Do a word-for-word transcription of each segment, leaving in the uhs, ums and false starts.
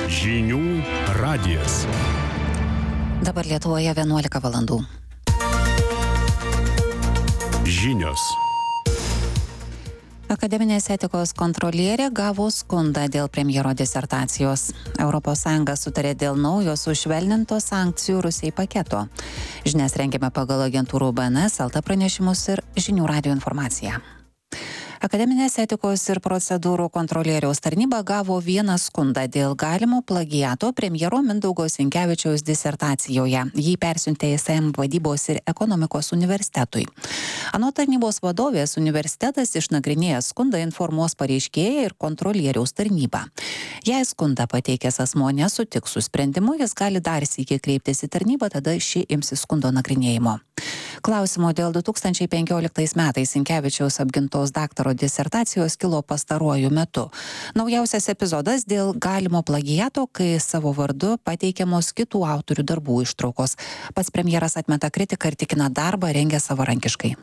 Žinių radijas. Dabar Lietuvoje vienuolika valandų. Žinios. Akademinės etikos kontrolierė gavo skundą dėl premjero disertacijos. Europos Sąjunga sutarė dėl naujo sušvelninto sankcijų Rusijai paketo. Žinias rengiame pagal agentūrų B N S, L T pranešimus ir Žinių radijo informaciją. Akademinės etikos ir procedūrų kontrolieriaus tarnyba gavo vieną skundą dėl galimo plagiato premjero Mindaugo Sinkevičiaus disertacijoje. Jį persiuntė S M vadybos ir ekonomikos universitetui. Anot tarnybos vadovės, universitetas išnagrinėjęs skundą informuos pareiškėją ir kontrolieriaus tarnybą. Jei skundą pateikęs asmuo nesutiks su sprendimu, jis gali dar sykį kreiptis į tarnybą, tada ši imsis skundo nagrinėjimo. Klausimo dėl du tūkstančiai penkioliktais metais Sinkevičiaus apgintos daktaro disertacijos kilo pastaruoju metu. Naujausias epizodas dėl galimo plagiato, kai savo vardu pateikiamos kitų autorių darbų ištraukos. Pats premjeras atmeta kritiką ir tikina darbą rengia savarankiškai.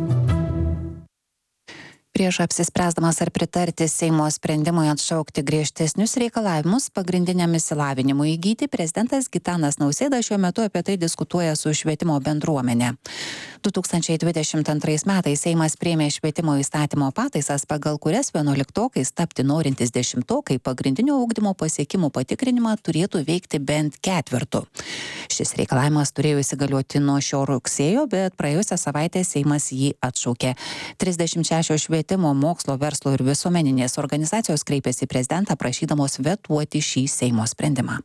Prieš apsispręsdamas ar pritarti Seimo sprendimui atšaukti griežtesnius reikalavimus pagrindiniam išsilavinimui įgyti, prezidentas Gitanas Nausėda šiuo metu apie tai diskutuoja su švietimo bendruomenė. du tūkstančiai dvidešimt antrais metais Seimas priėmė švietimo įstatymo pataisas, pagal kurias vienuoliktokais tapti norintys dešimtokai pagrindinio ugdymo pasiekimų patikrinimą turėtų veikti bent ketvirtu. Šis reikalavimas turėjo įsigalioti nuo šio rugsėjo, bet praėjusią savaitę Seimas jį atšaukė. trisdešimt šešios švietimo, mokslo, verslo ir visuomeninės organizacijos kreipėsi į prezidentą prašydamos vetuoti šį Seimo sprendimą.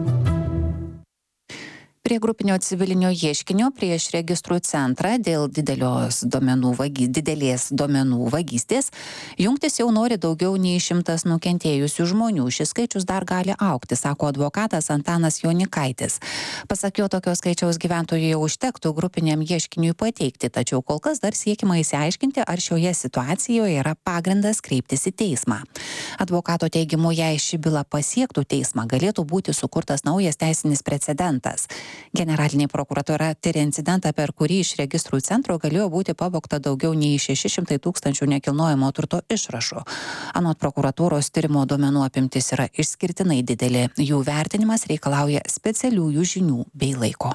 Prie grupinio civilinio ieškinio prieš registrų centrą dėl didelios duomenų vagi, didelės duomenų vagystės jungtis jau nori daugiau nei šimtas nukentėjusių žmonių. Šis skaičius dar gali augti, sako advokatas Antanas Jonikaitis. Pasak jo, tokio skaičiaus gyventojų jau užtektų grupiniam ieškiniui pateikti, tačiau kol kas dar siekima įsiaiškinti, ar šioje situacijoje yra pagrindas kreiptis į teismą. Advokato teigimu, jei ši byla pasiektų teismą, galėtų būti sukurtas naujas teisinis precedentas. Generalinė prokuratūra tyria incidentą, per kurį iš registrų centro galėjo būti pavogta daugiau nei šeši šimtai tūkstančių nekilnojamo turto išrašų. Anot prokuratūros, tyrimo duomenų apimtis yra išskirtinai didelė. Jų vertinimas reikalauja specialiųjų žinių bei laiko.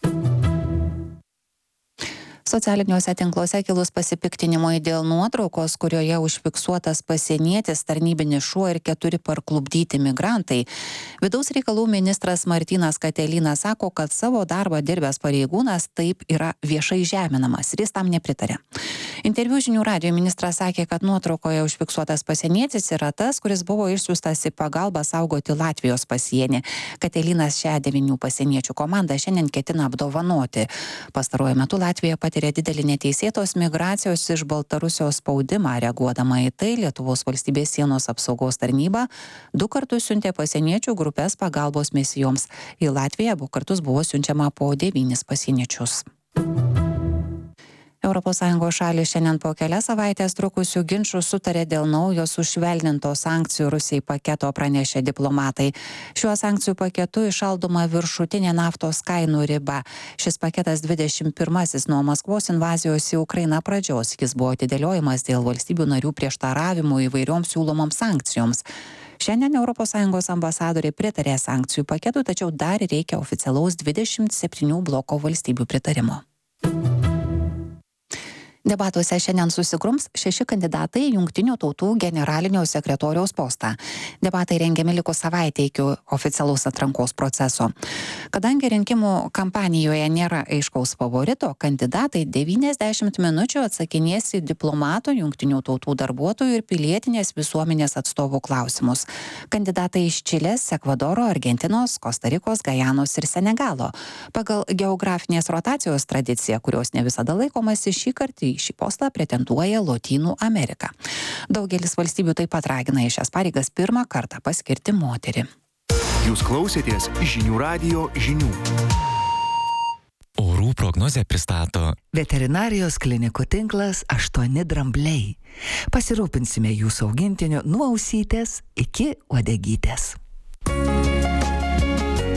Socialiniuose tinkluose kilus pasipiktinimui dėl nuotraukos, kurioje užfiksuotas pasienietis, tarnybinis šuo ir keturi parklupdyti migrantai. Vidaus reikalų ministras Martynas Katelynas sako, kad savo darbą dirbęs pareigūnas taip yra viešai žeminamas ir jis tam nepritarė. Interviu Žinių radijo ministras sakė, kad nuotraukoje užfiksuotas pasienietis yra tas, kuris buvo išsiųstas į pagalbą saugoti Latvijos pasienį. Katelynas šią devynių pasieniečių komandą šiandien ketina apdovanoti. Pastaruoju metu Latvija patiria didelį neteisėtos migracijos iš Baltarusijos spaudimą. Reaguodama į tai, Lietuvos valstybės sienos apsaugos tarnyba du kartus siuntė pasieniečių grupės pagalbos misijoms. Į Latviją abu kartus buvo siunčiama po devynis pasieniečius. Europos Sąjungos šalys šiandien po kelias savaitės trukusių ginčų sutarė dėl naujo sušvelninto sankcijų Rusijai paketo, pranešė diplomatai. Šiuo sankcijų paketu įšaldoma viršutinė naftos kainų riba. Šis paketas dvidešimt pirmasis nuo Maskvos invazijos į Ukrainą pradžios. Jis buvo atidėliojimas dėl valstybių narių prieštaravimų įvairioms siūlomoms sankcijoms. Šiandien Europos Sąjungos ambasadoriai pritarė sankcijų paketui, tačiau dar reikia oficialaus dvidešimt septynių bloko valstybių pritarimo. Debatuose šiandien susigrums šeši kandidatai į Jungtinių tautų generalinio sekretoriaus postą. Debatai rengiami likus savaitę iki oficialaus atrankos proceso. Kadangi rinkimų kampanijoje nėra aiškaus favorito, kandidatai devyniasdešimt minučių atsakinės į diplomatų, Jungtinių tautų darbuotojų ir pilietinės visuomenės atstovų klausimus. Kandidatai iš Čilės, Ekvadoro, Argentinos, Kostarikos, Gajanos ir Senegalo. Pagal geografinės rotacijos tradiciją, kurios ne visada laikomasi, šį kartą į šį postą pretenduoja Lotynų Amerika. Daugelis valstybių taip pat ragina į šias pareigas pirmą kartą paskirti moterį. Jūs klausėtės Žinių radijo žinių. Orų prognozę pristato Veterinarijos klinikų tinklas aštuoni drambliai. Pasirūpinsime jūsų augintiniu nuo ausytės iki uodegytės.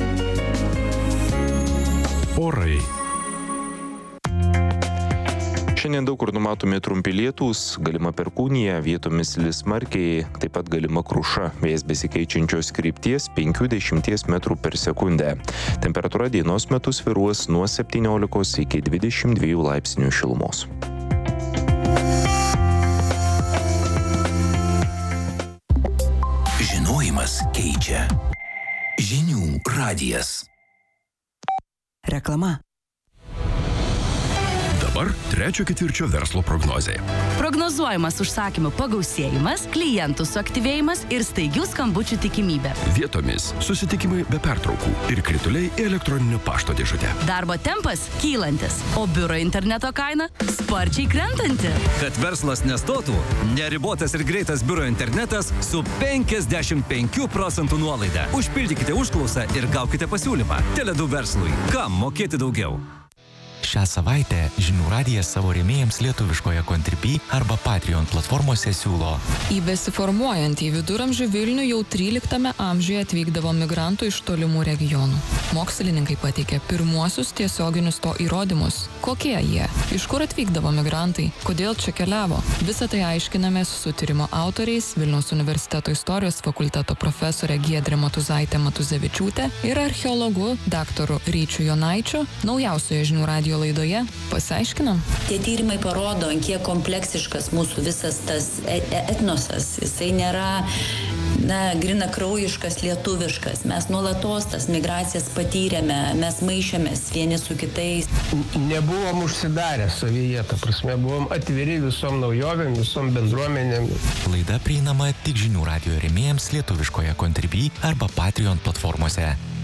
Orai. Šiandien daug kur numatomi trumpi lietūs, galima perkūnija, vietomis lis smarkiai, taip pat galima kruša, vėjas besikeičiančios krypties penki dešimties metrų per sekundę. Temperatūra dienos metu svyruos nuo septyniolikos iki dvidešimt dviejų laipsnių šilumos. Žinojimas keičia. Žinių radijas. Reklama. Dabar trečio ketvirčio verslo prognozė. Prognozuojamas užsakymų pagausėjimas, klientų suaktyvėjimas ir staigių skambučių tikimybė. Vietomis susitikimai be pertraukų ir krituliai į elektroninio pašto dėžutę. Darbo tempas kylantis, o biuro interneto kaina sparčiai krentanti. Kad verslas nestotų, neribotas ir greitas biuro internetas su penkiasdešimt penkių procentų nuolaida. Užpildykite užklausą ir gaukite pasiūlymą. Tele du verslui. Kam mokėti daugiau? Šią savaitę Žinių radijas savo rėmėjams lietuviškoje Contribui arba Patreon platformose siūlo. Į besiformuojantį viduramžių Vilnių jau tryliktame amžiuje atvykdavo migrantų iš tolimų regionų. Mokslininkai pateikė pirmuosius tiesioginius to įrodymus. Kokie jie? Iš kur atvykdavo migrantai? Kodėl čia keliavo? Visą tai aiškinamės su tyrimo autoriais Vilniaus universiteto istorijos fakulteto profesorė Giedrė Matuzaitė Matuzevičiūtė ir archeologu daktaru Ryčiu Jonaičiu naujausioje Žinių radijo laidoje pasiaiškinam. Tie tyrimai parodo, kiek kompleksiškas mūsų visas tas etnosas. Jisai nėra, na, grina kraujiškas, lietuviškas. Mes nuolatos tas migracijas patyrėme, mes maišėmės vieni su kitais. Nebuvom užsidarę savyje, ta prasme, buvom atviri visom naujovėm, visom bendruomenėm. Laida prieinama tik Žinių radijo rėmėjams lietuviškoje Contribui arba Patreon platformose.